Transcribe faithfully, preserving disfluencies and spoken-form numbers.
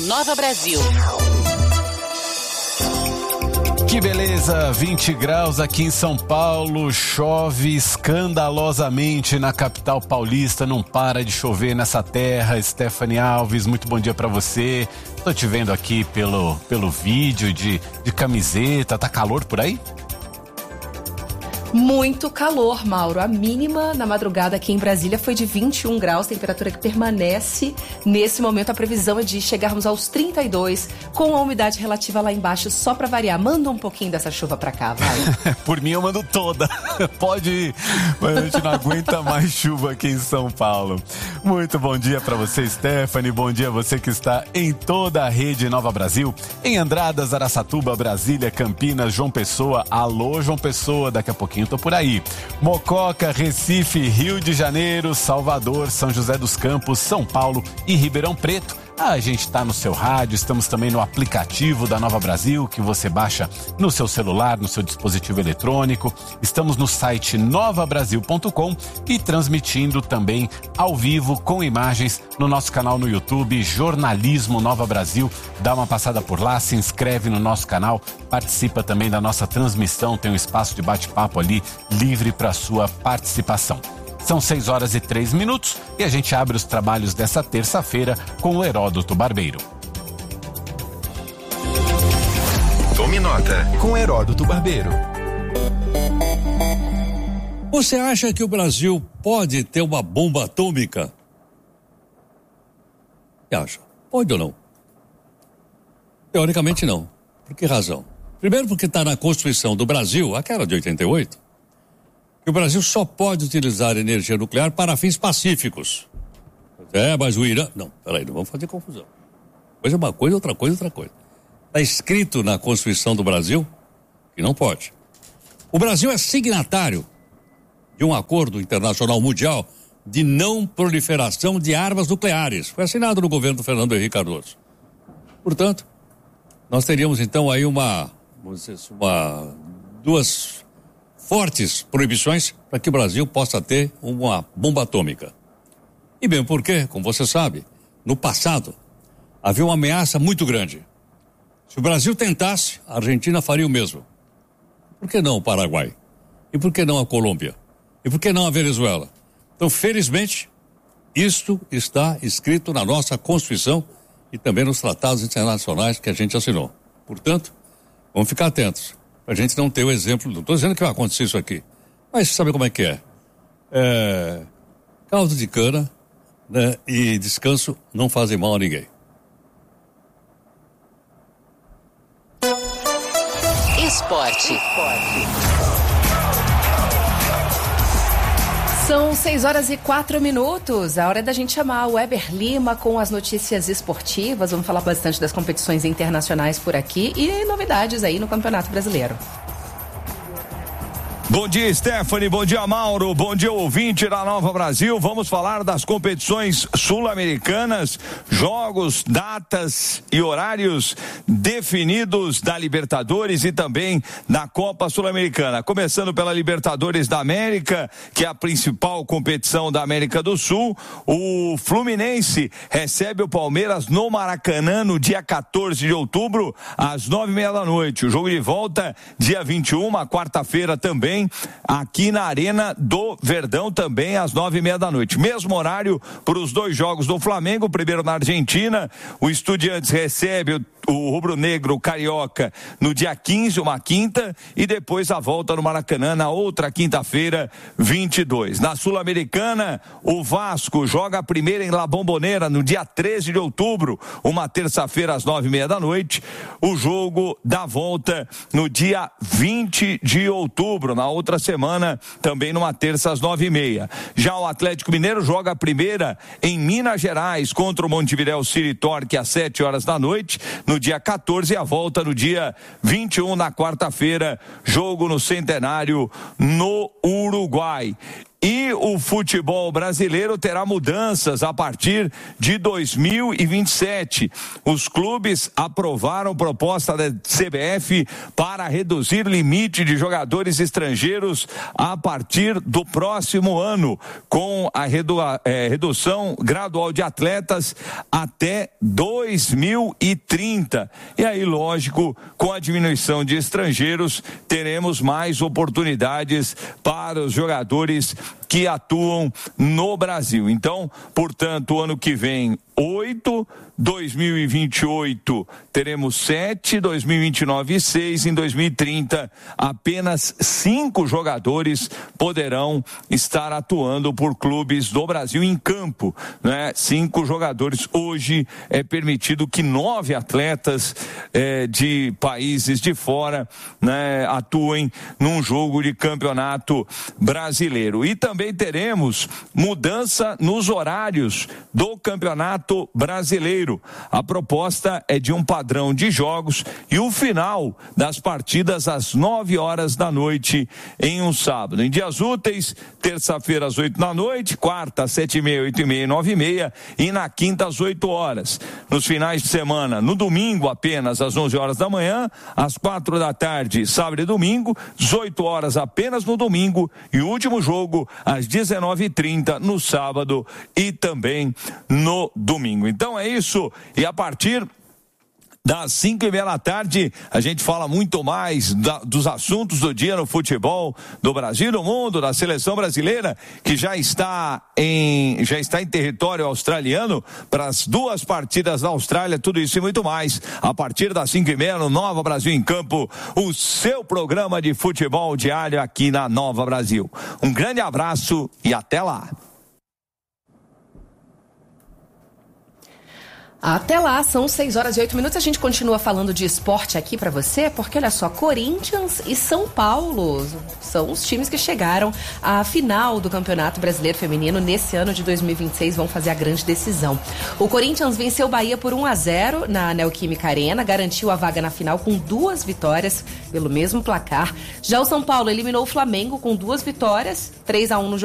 Nova Brasil. Que beleza, vinte graus aqui em São Paulo, chove escandalosamente na capital paulista, não para de chover nessa terra. Stephanie Alves, muito bom dia pra você. Tô te vendo aqui pelo, pelo vídeo de, de camiseta, tá calor por aí? Muito calor, Mauro. A mínima na madrugada aqui em Brasília foi de vinte e um graus, temperatura que permanece. Nesse momento, a previsão é de chegarmos aos trinta e dois, com a umidade relativa lá embaixo, só pra variar. Manda um pouquinho dessa chuva pra cá, vai. Por mim, eu mando toda. Pode ir, mas a gente não aguenta mais chuva aqui em São Paulo. Muito bom dia pra você, Stephanie. Bom dia a você que está em toda a rede Nova Brasil. Em Andradas, Araçatuba, Brasília, Campinas, João Pessoa. Alô, João Pessoa, daqui a pouquinho tô por aí. Mococa, Recife, Rio de Janeiro, Salvador, São José dos Campos, São Paulo e Ribeirão Preto. A gente está no seu rádio, estamos também no aplicativo da Nova Brasil, que você baixa no seu celular, no seu dispositivo eletrônico. Estamos no site nova brasil ponto com e transmitindo também ao vivo com imagens no nosso canal no YouTube, Jornalismo Nova Brasil. Dá uma passada por lá, se inscreve no nosso canal, participa também da nossa transmissão, tem um espaço de bate-papo ali livre para sua participação. São seis horas e três minutos e a gente abre os trabalhos dessa terça-feira com o Heródoto Barbeiro. Tome nota com Heródoto Barbeiro. Você acha que o Brasil pode ter uma bomba atômica? O que acha? Pode ou não? Teoricamente não. Por que razão? Primeiro porque está na Constituição do Brasil, aquela de oitenta e oito, que o Brasil só pode utilizar energia nuclear para fins pacíficos. É, mas o Irã... Não, peraí, não vamos fazer confusão. Coisa é uma coisa, outra coisa, outra coisa. Está escrito na Constituição do Brasil que não pode. O Brasil é signatário de um acordo internacional mundial de não proliferação de armas nucleares. Foi assinado no governo do Fernando Henrique Cardoso. Portanto, nós teríamos então aí uma... Vamos dizer, uma duas... fortes proibições para que o Brasil possa ter uma bomba atômica. E bem porque, como você sabe, no passado havia uma ameaça muito grande. Se o Brasil tentasse, a Argentina faria o mesmo. Por que não o Paraguai? E por que não a Colômbia? E por que não a Venezuela? Então, felizmente, isto está escrito na nossa Constituição e também nos tratados internacionais que a gente assinou. Portanto, vamos ficar atentos. A gente não tem o exemplo, não estou dizendo que vai acontecer isso aqui, mas sabe como é que é? É caldo de cana, né, e descanso não fazem mal a ninguém. Esporte. São seis horas e quatro minutos. A hora é da gente chamar o Weber Lima com as notícias esportivas. Vamos falar bastante das competições internacionais por aqui e novidades aí no Campeonato Brasileiro. Bom dia, Stephanie, bom dia, Mauro, bom dia, ouvinte da Nova Brasil. Vamos falar das competições sul-americanas, jogos, datas e horários definidos da Libertadores e também da Copa Sul-Americana. Começando pela Libertadores da América, que é a principal competição da América do Sul. O Fluminense recebe o Palmeiras no Maracanã no dia quatorze de outubro, às nove e meia da noite. O jogo de volta, dia vinte e um, quarta-feira também, aqui na Arena do Verdão, também às nove e meia da noite. Mesmo horário para os dois jogos do Flamengo, primeiro na Argentina, o Estudiantes recebe o, o rubro-negro carioca no dia quinze, uma quinta, e depois a volta no Maracanã na outra quinta-feira, vinte e dois. Na Sul-Americana, o Vasco joga a primeira em La Bombonera no dia treze de outubro, uma terça-feira às nove e meia da noite. O jogo da volta no dia vinte de outubro, na outra semana, também numa terça às nove e meia. Já o Atlético Mineiro joga a primeira em Minas Gerais contra o Montevidéu City Torque às sete horas da noite, no dia quatorze, e a volta no dia vinte e um, na quarta-feira, jogo no Centenário, no Uruguai. E o futebol brasileiro terá mudanças a partir de dois mil e vinte e sete. Os clubes aprovaram proposta da C B F para reduzir limite de jogadores estrangeiros a partir do próximo ano, com a redu- é, redução gradual de atletas até dois mil e trinta. E aí, lógico, com a diminuição de estrangeiros, teremos mais oportunidades para os jogadores que atuam no Brasil. Então, portanto, ano que vem, oito, dois mil e vinte e oito teremos sete, dois mil e vinte e nove seis, em dois mil e trinta apenas cinco jogadores poderão estar atuando por clubes do Brasil em campo, né? Cinco jogadores. Hoje é permitido que nove atletas eh, de países de fora, né, atuem num jogo de campeonato brasileiro. E também teremos mudança nos horários do campeonato brasileiro. A proposta é de um padrão de jogos e o final das partidas às nove horas da noite em um sábado. Em dias úteis, terça-feira às oito da noite, quarta às sete e meia, oito e meia e nove e meia e na quinta às oito horas. Nos finais de semana, no domingo apenas às onze horas da manhã, às quatro da tarde, sábado e domingo, dezoito horas apenas no domingo e o último jogo às dezenove e trinta no sábado e também no domingo. Então é isso, e a partir das cinco e meia da tarde, a gente fala muito mais da, dos assuntos do dia no futebol do Brasil e do mundo, da seleção brasileira, que já está em, já está em território australiano para as duas partidas da Austrália, tudo isso e muito mais. A partir das cinco e meia no Nova Brasil em Campo, o seu programa de futebol diário aqui na Nova Brasil. Um grande abraço e até lá. Até lá, são seis horas e oito minutos. A gente continua falando de esporte aqui pra você, porque olha só, Corinthians e São Paulo são os times que chegaram à final do Campeonato Brasileiro Feminino nesse ano de dois mil e vinte e seis, vão fazer a grande decisão. O Corinthians venceu o Bahia por um a zero na Neoquímica Arena, garantiu a vaga na final com duas vitórias pelo mesmo placar. Já o São Paulo eliminou o Flamengo com duas vitórias, três a um no jogo